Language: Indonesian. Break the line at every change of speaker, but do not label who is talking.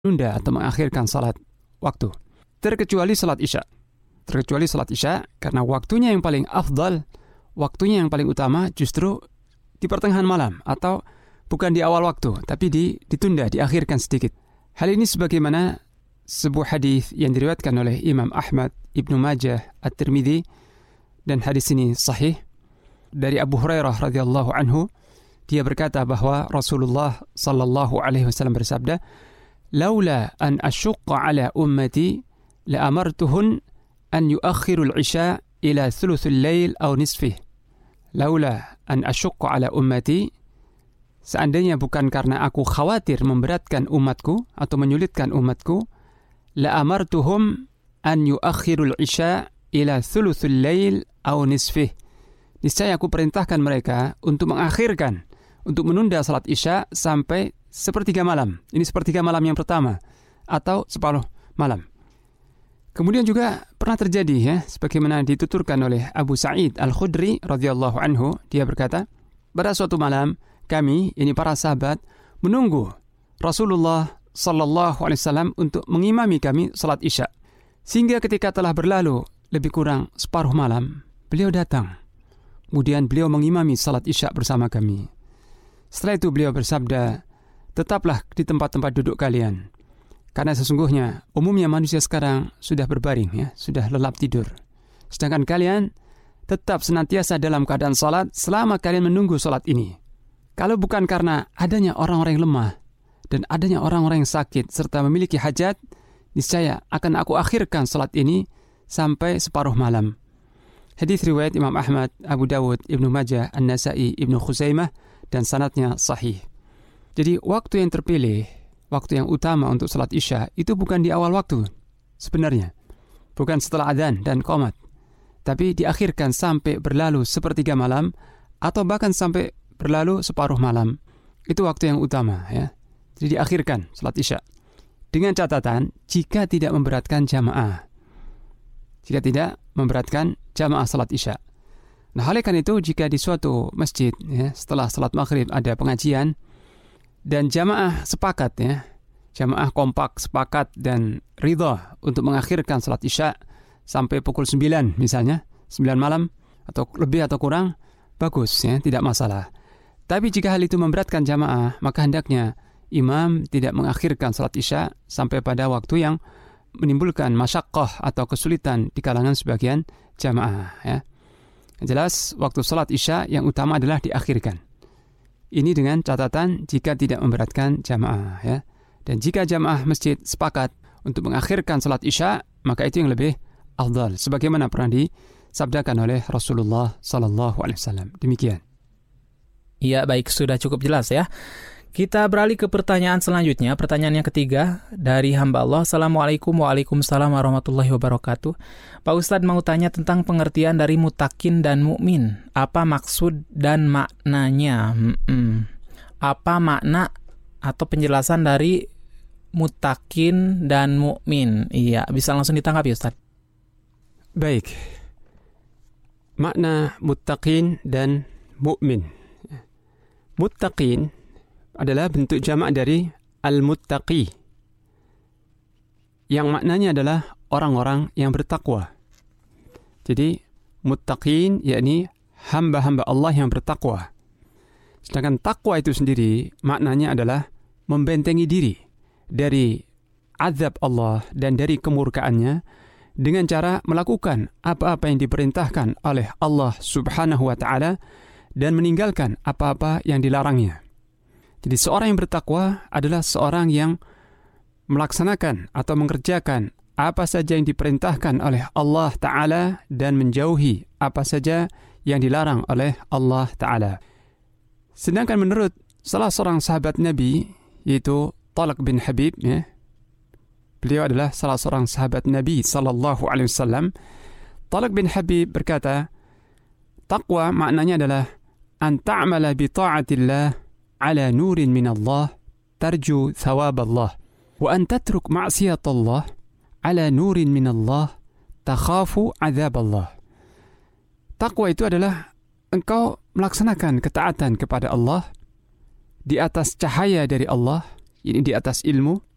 menunda atau mengakhirkan salat waktu. Terkecuali salat Isya. Terkecuali salat Isya karena waktunya yang paling afdal, waktunya yang paling utama justru di pertengahan malam atau bukan di awal waktu, tapi ditunda, diakhirkan sedikit. Hal ini sebagaimana sebuah hadis yang diriwayatkan oleh Imam Ahmad, Ibnu Majah, At-Tirmidzi, dan hadis ini sahih dari Abu Hurairah radhiyallahu anhu. Dia berkata bahwa Rasulullah sallallahu alaihi wasallam bersabda, "Laula an asyqa ala ummati la amartuhun an yuakhiru al-isya ila thuluthil lail aw nisfih." Laula an asyqa ala ummati, seandainya bukan karena aku khawatir memberatkan umatku atau menyulitkan umatku, la amartuhum an yuakhiru al-isya ila thuluthil lail aw nisfih. Niscaya aku perintahkan mereka untuk mengakhirkan, untuk menunda salat Isya sampai sepertiga malam. Ini sepertiga malam yang pertama atau separuh malam. Kemudian juga pernah terjadi ya, sebagaimana dituturkan oleh Abu Sa'id Al-Khudri radhiyallahu anhu, dia berkata, pada suatu malam kami, ini para sahabat, menunggu Rasulullah sallallahu alaihi wasallam untuk mengimami kami salat Isya. Sehingga ketika telah berlalu lebih kurang separuh malam, beliau datang. Kemudian beliau mengimami salat Isya bersama kami. Setelah itu beliau bersabda, "Tetaplah di tempat-tempat duduk kalian. Karena sesungguhnya umumnya manusia sekarang sudah berbaring ya, sudah lelap tidur. Sedangkan kalian tetap senantiasa dalam keadaan salat selama kalian menunggu salat ini. Kalau bukan karena adanya orang-orang yang lemah dan adanya orang-orang yang sakit serta memiliki hajat, niscaya akan aku akhirkan salat ini sampai separuh malam." Hadis riwayat Imam Ahmad, Abu Dawud, Ibnu Majah, An-Nasa'i, Ibnu Khuzaimah, dan sanadnya sahih. Jadi waktu yang terpilih, waktu yang utama untuk salat Isya itu bukan di awal waktu sebenarnya, bukan setelah adzan dan qomat, tapi diakhirkan sampai berlalu sepertiga malam atau bahkan sampai berlalu separuh malam. Itu waktu yang utama ya. Jadi diakhirkan salat Isya dengan catatan jika tidak memberatkan jamaah. Jika tidak memberatkan jamaah salat Isya. Nah, oleh karena itu jika di suatu masjid ya, setelah salat maghrib ada pengajian dan jamaah sepakat ya, jamaah kompak sepakat dan ridha untuk mengakhirkan salat Isya sampai pukul 9 misalnya, 9 malam atau lebih atau kurang, bagus ya, tidak masalah. Tapi jika hal itu memberatkan jamaah, maka hendaknya imam tidak mengakhirkan salat Isya sampai pada waktu yang menimbulkan masyaqqah atau kesulitan di kalangan sebagian jamaah ya. Yang jelas waktu salat Isya yang utama adalah diakhirkan. Ini dengan catatan jika tidak memberatkan jamaah ya. Dan jika jamaah masjid sepakat untuk mengakhirkan salat Isya, maka itu yang lebih afdal sebagaimana pernah disabdakan oleh Rasulullah sallallahu alaihi wasallam. Demikian.
Iya, baik, sudah cukup jelas ya. Kita beralih ke pertanyaan selanjutnya. Pertanyaan yang ketiga dari hamba Allah. Assalamualaikum waalaikumsalam warahmatullahi wabarakatuh. Pak Ustadz mau tanya tentang pengertian dari mutakin dan mukmin. Apa maksud dan maknanya? Apa makna atau penjelasan dari mutakin dan mukmin? Iya, bisa langsung ditanggapi Ustadz.
Baik. Makna muttaqin dan mukmin. Muttaqin adalah bentuk jamak dari al-muttaqi, yang maknanya adalah orang-orang yang bertakwa. Jadi muttaqin yakni hamba-hamba Allah yang bertakwa. Sedangkan takwa itu sendiri maknanya adalah membentengi diri dari azab Allah dan dari kemurkaannya dengan cara melakukan apa-apa yang diperintahkan oleh Allah Subhanahu wa taala dan meninggalkan apa-apa yang dilarangnya. Jadi seorang yang bertakwa adalah seorang yang melaksanakan atau mengerjakan apa saja yang diperintahkan oleh Allah Ta'ala dan menjauhi apa saja yang dilarang oleh Allah Ta'ala. Sedangkan menurut salah seorang sahabat Nabi, yaitu Talq bin Habib, ya, beliau adalah salah seorang sahabat Nabi sallallahu alaihi wasallam. Talq bin Habib berkata, takwa maknanya adalah an ta'mala bi ta'atillah ala nurin min Allah tarju thawab Allah wa an tatruk ma'siyat Allah ala nurin min Allah takhafu azab Allah. Takwa itu adalah engkau melaksanakan ketaatan kepada Allah di atas cahaya dari Allah, ini di atas ilmu,